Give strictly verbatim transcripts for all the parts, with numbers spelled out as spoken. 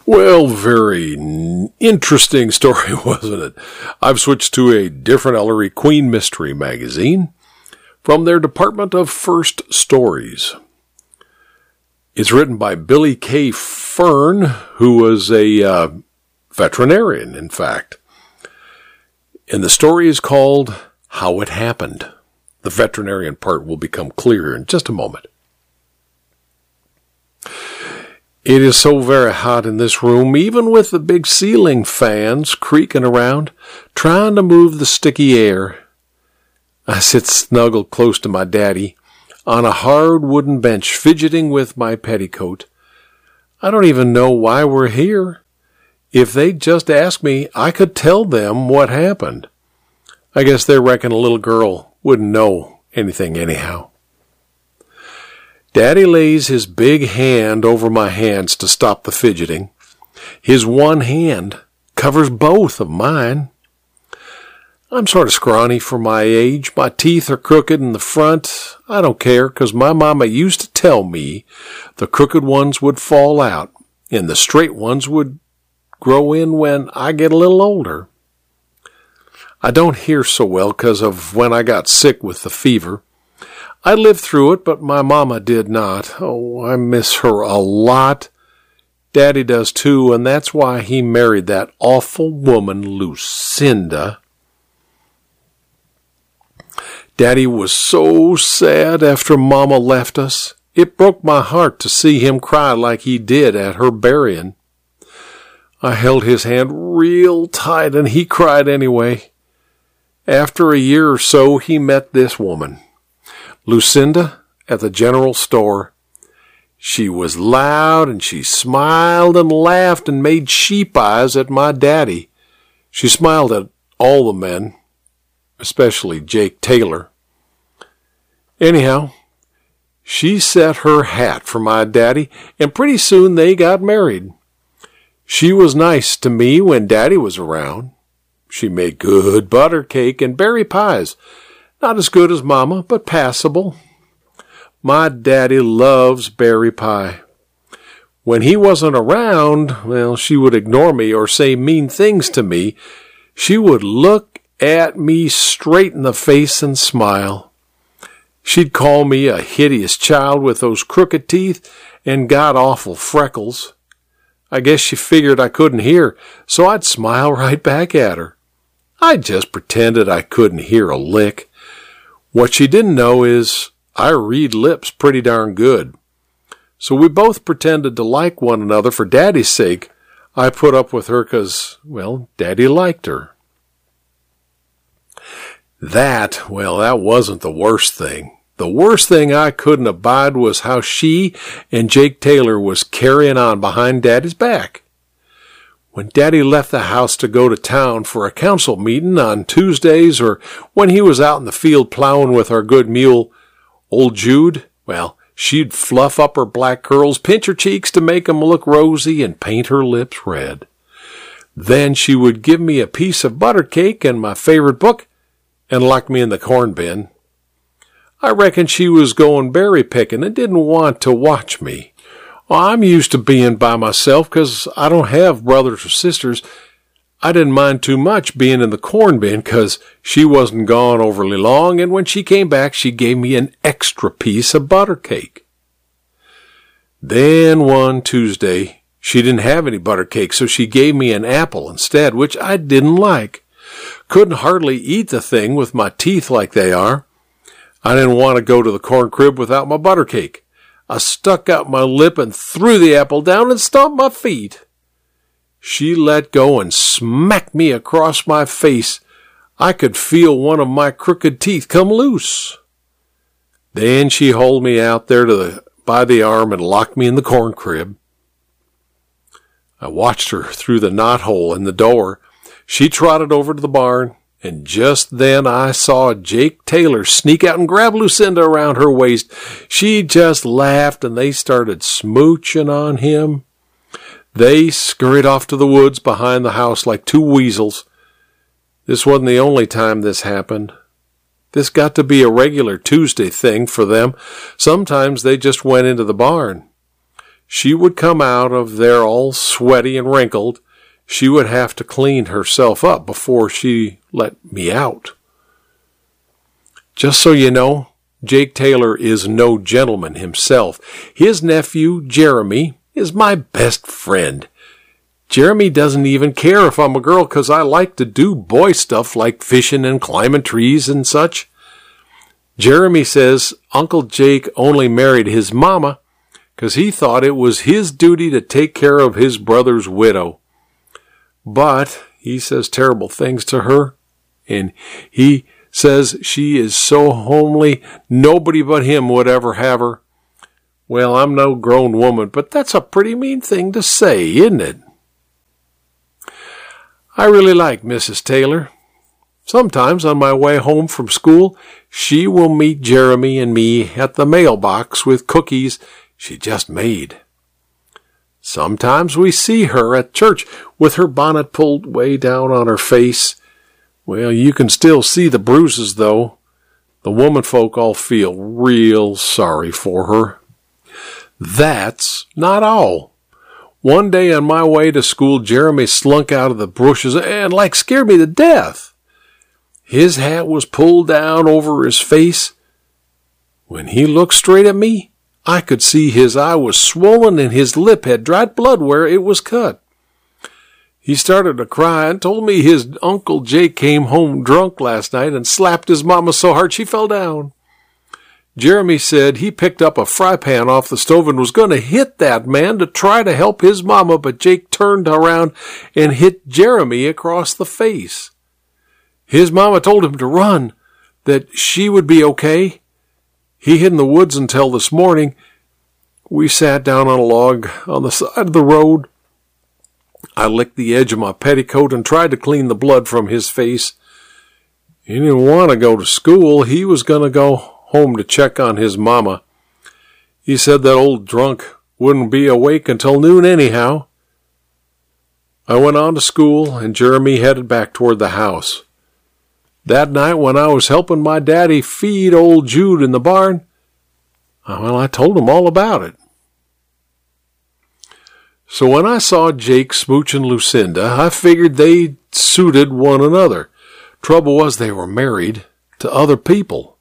Well, very interesting story, wasn't it? I've switched to a different Ellery Queen Mystery magazine from their Department of First Stories. It's written by Billy K. Fern, who was a uh, veterinarian, in fact. And the story is called How It Happened. The veterinarian part will become clearer in just a moment. It is so very hot in this room, even with the big ceiling fans creaking around, trying to move the sticky air. I sit snuggled close to my daddy on a hard wooden bench, fidgeting with my petticoat. I don't even know why we're here. If they'd just asked me, I could tell them what happened. I guess they reckon a little girl wouldn't know anything anyhow. Daddy lays his big hand over my hands to stop the fidgeting. His one hand covers both of mine. I'm sort of scrawny for my age. My teeth are crooked in the front. I don't care, 'cause my mama used to tell me the crooked ones would fall out and the straight ones would grow in when I get a little older. I don't hear so well 'cause of when I got sick with the fever. I lived through it, but my mama did not. Oh, I miss her a lot. Daddy does too, and that's why he married that awful woman, Lucinda. Daddy was so sad after Mama left us. It broke my heart to see him cry like he did at her burying. I held his hand real tight, and he cried anyway. After a year or so, he met this woman, Lucinda, at the general store. She was loud, and she smiled and laughed and made sheep eyes at my daddy. She smiled at all the men, especially Jake Taylor. Anyhow, she set her hat for my daddy, and pretty soon they got married. She was nice to me when Daddy was around. She made good butter cake and berry pies. Not as good as Mama, but passable. My daddy loves berry pie. When he wasn't around, well, she would ignore me or say mean things to me. She would look at me straight in the face and smile. She'd call me a hideous child with those crooked teeth and god-awful freckles. I guess she figured I couldn't hear, so I'd smile right back at her. I just pretended I couldn't hear a lick. What she didn't know is I read lips pretty darn good. So we both pretended to like one another for Daddy's sake. I put up with her 'cause, well, Daddy liked her. That, well, that wasn't the worst thing. The worst thing I couldn't abide was how she and Jake Taylor was carrying on behind Daddy's back. When Daddy left the house to go to town for a council meeting on Tuesdays, or when he was out in the field plowing with our good mule, old Jude, well, she'd fluff up her black curls, pinch her cheeks to make 'em look rosy, and paint her lips red. Then she would give me a piece of butter cake and my favorite book, and lock me in the corn bin. I reckon she was going berry picking and didn't want to watch me. I'm used to being by myself 'cause I don't have brothers or sisters. I didn't mind too much being in the corn bin 'cause she wasn't gone overly long, and when she came back, she gave me an extra piece of butter cake. Then one Tuesday, she didn't have any butter cake, so she gave me an apple instead, which I didn't like. Couldn't hardly eat the thing with my teeth like they are. I didn't want to go to the corn crib without my butter cake. I stuck out my lip and threw the apple down and stomped my feet. She let go and smacked me across my face. I could feel one of my crooked teeth come loose. Then she hauled me out there to the, by the arm and locked me in the corn crib. I watched her through the knothole in the door. She trotted over to the barn, and just then I saw Jake Taylor sneak out and grab Lucinda around her waist. She just laughed, and they started smooching on him. They scurried off to the woods behind the house like two weasels. This wasn't the only time this happened. This got to be a regular Tuesday thing for them. Sometimes they just went into the barn. she would come out of there all sweaty and wrinkled. She would have to clean herself up before she let me out. Just so you know, Jake Taylor is no gentleman himself. His nephew, Jeremy, is my best friend. Jeremy doesn't even care if I'm a girl because I like to do boy stuff like fishing and climbing trees and such. Jeremy says Uncle Jake only married his mama because he thought it was his duty to take care of his brother's widow. But he says terrible things to her, and he says she is so homely, nobody but him would ever have her. Well, I'm no grown woman, but that's a pretty mean thing to say, isn't it? I really like Missus Taylor. Sometimes on my way home from school, she will meet Jeremy and me at the mailbox with cookies she just made. Sometimes we see her at church with her bonnet pulled way down on her face. Well, you can still see the bruises, though. The woman folk all feel real sorry for her. That's not all. One day on my way to school, Jeremy slunk out of the bushes and like scared me to death. His hat was pulled down over his face. When he looked straight at me, I could see his eye was swollen and his lip had dried blood where it was cut. He started to cry and told me his Uncle Jake came home drunk last night and slapped his mama so hard she fell down. Jeremy said he picked up a fry pan off the stove and was going to hit that man to try to help his mama, but Jake turned around and hit Jeremy across the face. His mama told him to run, that she would be okay. He hid in the woods until this morning. We sat down on a log on the side of the road. I licked the edge of my petticoat and tried to clean the blood from his face. He didn't want to go to school. He was going to go home to check on his mama. He said that old drunk wouldn't be awake until noon anyhow. I went on to school, and Jeremy headed back toward the house. That night when I was helping my daddy feed old Jude in the barn, well, I told him all about it. So when I saw Jake smooching Lucinda, I figured they suited one another. Trouble was they were married to other people.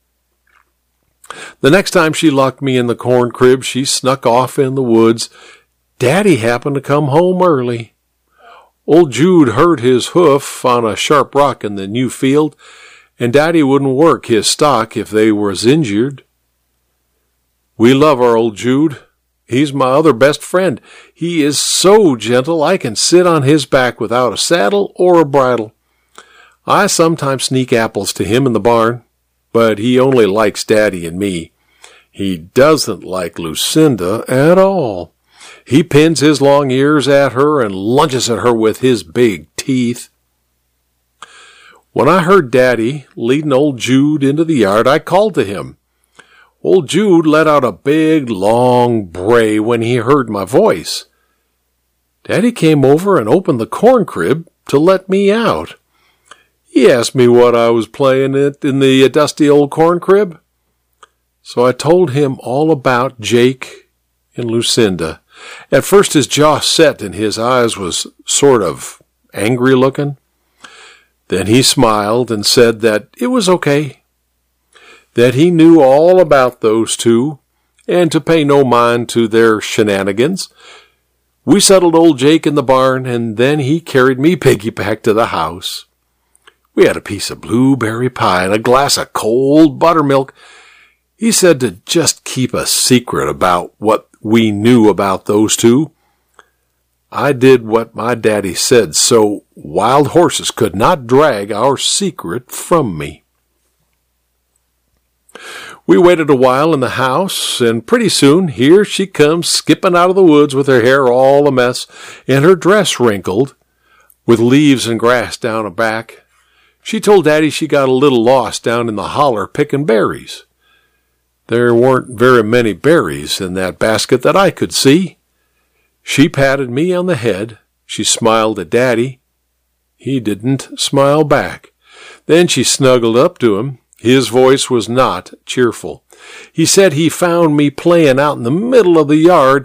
The next time she locked me in the corn crib, she snuck off in the woods. Daddy happened to come home early. Old Jude hurt his hoof on a sharp rock in the new field, and Daddy wouldn't work his stock if they was injured. We love our old Jude. He's my other best friend. He is so gentle I can sit on his back without a saddle or a bridle. I sometimes sneak apples to him in the barn, but he only likes Daddy and me. He doesn't like Lucinda at all. He pins his long ears at her and lunges at her with his big teeth. When I heard Daddy leading old Jude into the yard, I called to him. Old Jude let out a big, long bray when he heard my voice. Daddy came over and opened the corn crib to let me out. He asked me what I was playing at in the dusty old corn crib. So I told him all about Jake and Lucinda. At first his jaw set and his eyes was sort of angry looking. Then he smiled and said that it was okay, that he knew all about those two, and to pay no mind to their shenanigans. We settled old Jake in the barn, and then he carried me piggyback to the house. We had a piece of blueberry pie and a glass of cold buttermilk. He said to just keep a secret about what we knew about those two. I did what my daddy said, so wild horses could not drag our secret from me. We waited a while in the house, and pretty soon here she comes skipping out of the woods with her hair all a mess and her dress wrinkled, with leaves and grass down her back. She told Daddy she got a little lost down in the holler picking berries. There weren't very many berries in that basket that I could see. She patted me on the head. She smiled at Daddy. He didn't smile back. Then she snuggled up to him. His voice was not cheerful. He said he found me playing out in the middle of the yard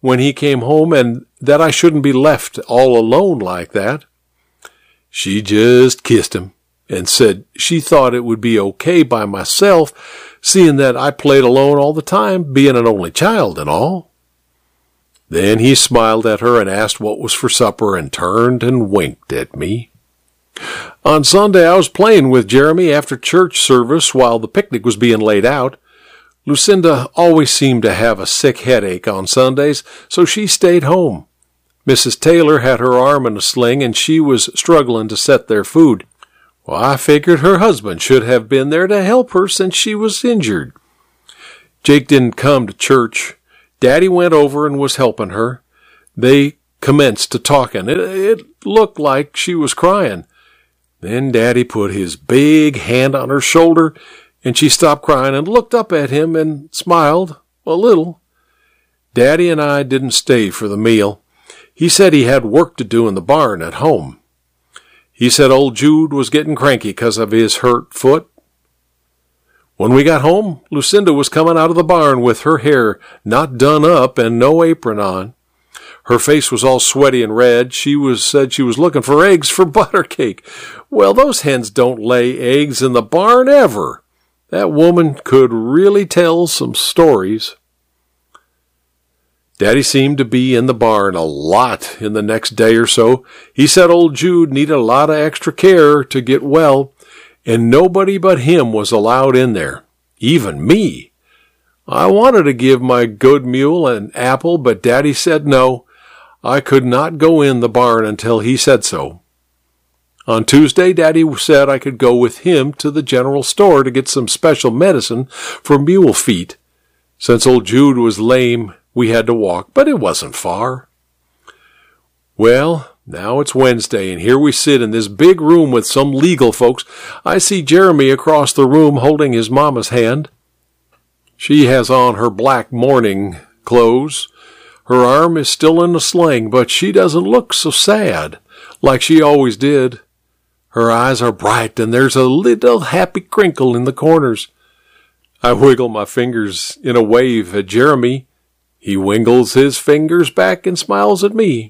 when he came home and that I shouldn't be left all alone like that. She just kissed him and said she thought it would be okay by myself, seeing that I played alone all the time, being an only child and all. Then he smiled at her and asked what was for supper and turned and winked at me. On Sunday, I was playing with Jeremy after church service while the picnic was being laid out. Lucinda always seemed to have a sick headache on Sundays, so she stayed home. Missus Taylor had her arm in a sling, and she was struggling to set their food. Well, I figured her husband should have been there to help her since she was injured. Jake didn't come to church. Daddy went over and was helping her. They commenced to talking. It, it looked like she was crying. Then Daddy put his big hand on her shoulder, and she stopped crying and looked up at him and smiled a little. Daddy and I didn't stay for the meal. He said he had work to do in the barn at home. He said old Jude was getting cranky because of his hurt foot. When we got home, Lucinda was coming out of the barn with her hair not done up and no apron on. Her face was all sweaty and red. She was said she was looking for eggs for butter cake. Well, those hens don't lay eggs in the barn ever. That woman could really tell some stories. Daddy seemed to be in the barn a lot in the next day or so. He said old Jude needed a lot of extra care to get well, and nobody but him was allowed in there, even me. I wanted to give my good mule an apple, but Daddy said no. I could not go in the barn until he said so. On Tuesday, Daddy said I could go with him to the general store to get some special medicine for mule feet. Since old Jude was lame, we had to walk, but it wasn't far. Well, now it's Wednesday, and here we sit in this big room with some legal folks. I see Jeremy across the room holding his mama's hand. She has on her black mourning clothes. Her arm is still in a sling, but she doesn't look so sad, like she always did. Her eyes are bright, and there's a little happy crinkle in the corners. I wiggle my fingers in a wave at Jeremy. He wiggles his fingers back and smiles at me.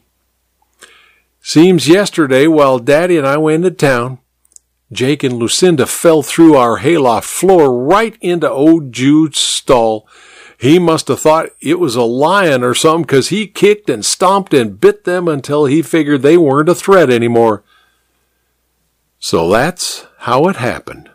Seems yesterday, while Daddy and I went to town, Jake and Lucinda fell through our hayloft floor right into old Jude's stall. He must have thought it was a lion or something, 'cause he kicked and stomped and bit them until he figured they weren't a threat anymore. So that's how it happened.